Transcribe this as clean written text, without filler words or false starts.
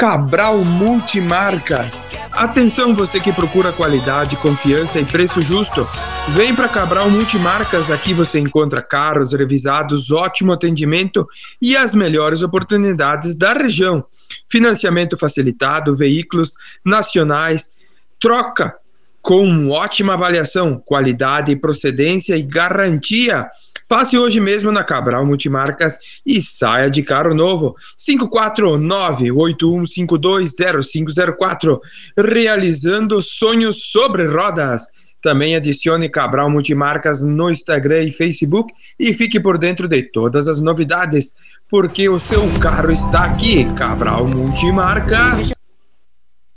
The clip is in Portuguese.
Cabral Multimarcas. Atenção, você que procura qualidade, confiança e preço justo. Vem para Cabral Multimarcas, aqui você encontra carros revisados, ótimo atendimento e as melhores oportunidades da região. Financiamento facilitado, veículos nacionais, troca com ótima avaliação, qualidade, procedência e garantia. Passe hoje mesmo na Cabral Multimarcas e saia de carro novo. 549-8152-0504. Realizando sonhos sobre rodas. Também adicione Cabral Multimarcas no Instagram e Facebook e fique por dentro de todas as novidades, porque o seu carro está aqui. Cabral Multimarcas.